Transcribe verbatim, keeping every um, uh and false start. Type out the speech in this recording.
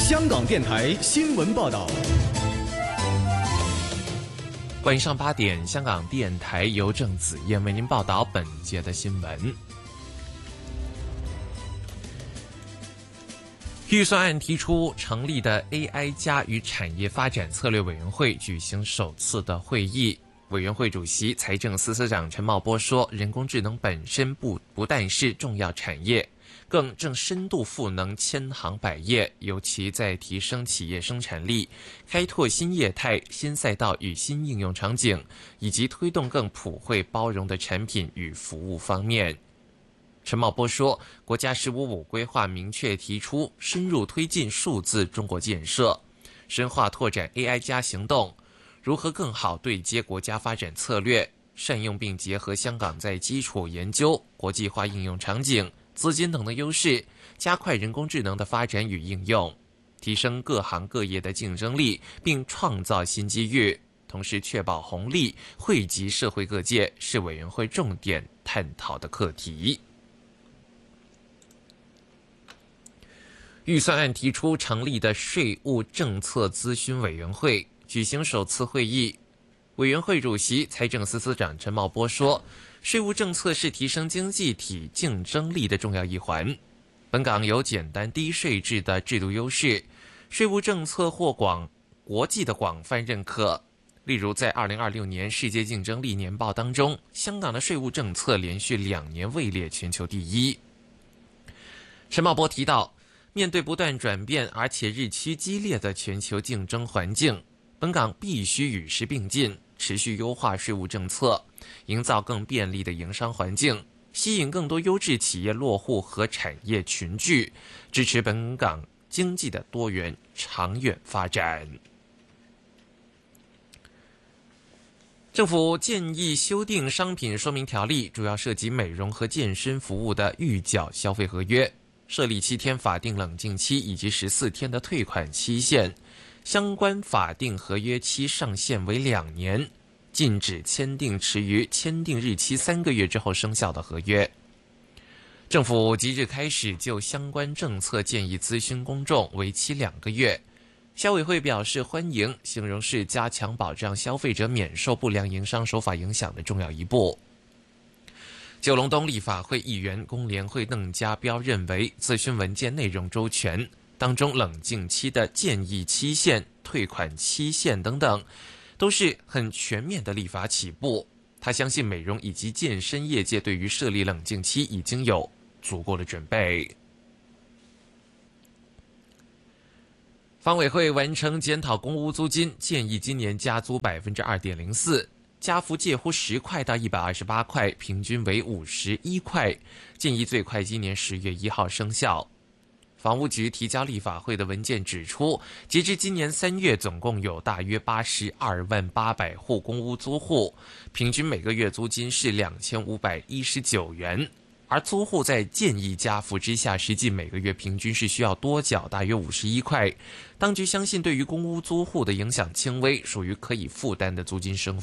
香港电台新闻报道。 晚上八点，香港电台由郑子燕为您报道本节的新闻。预算案提出成立的 A I 加与产业发展策略委员会举行首次的会议。委员会主席财政司司长陈茂波说，人工智能本身不不但是重要产业，更正深度赋能千行百业，尤其在提升企业生产力、开拓新业态、新赛道与新应用场景，以及推动更普惠包容的产品与服务方面。陈茂波说，国家十五五规划明确提出深入推进数字中国建设，深化拓展 A I 加行动，如何更好对接国家发展策略，善用并结合香港在基础研究、国际化应用场景、资金等的优势，加快人工智能的发展与应用，提升各行各业的竞争力，并创造新机遇，同时确保红利惠及社会各界，是委员会重点探讨的课题。预算案提出成立的税务政策咨询委员会举行首次会议，委员会主席财政司司长陈茂波说，税务政策是提升经济体竞争力的重要一环。本港有简单低税制的制度优势，税务政策获广国际的广泛认可。例如，在二零二六年世界竞争力年报当中，香港的税务政策连续两年位列全球第一。陈茂波提到，面对不断转变而且日趋激烈的全球竞争环境，本港必须与时并进，持续优化税务政策，营造更便利的营商环境，吸引更多优质企业落户和产业群聚，支持本港经济的多元长远发展。政府建议修订商品说明条例，主要涉及美容和健身服务的预缴消费合约，设立七天法定冷静期以及十四天的退款期限，相关法定合约期上限为两年，禁止签订迟于签订日期三个月之后生效的合约。政府即日开始就相关政策建议咨询公众，为期两个月。消委会表示欢迎，形容是加强保障消费者免受不良营商手法影响的重要一步。九龙东立法会议员工联会邓家彪认为，咨询文件内容周全，当中冷静期的建议期限、退款期限等等，都是很全面的立法起步。他相信美容以及健身业界对于设立冷静期已经有足够的准备。房委会完成检讨公屋租金，建议今年加租 百分之二点零四， 加幅介乎十块到一百二十八块，平均为五十一块，建议最快今年十月一号生效。房屋局提交立法会的文件指出，截至今年三月，总共有大约八十二万八百户公屋租户，平均每个月租金是两千五百一十九元，而租户在建议加幅之下，实际每个月平均是需要多缴大约五十一块。当局相信，对于公屋租户的影响轻微，属于可以负担的租金升幅。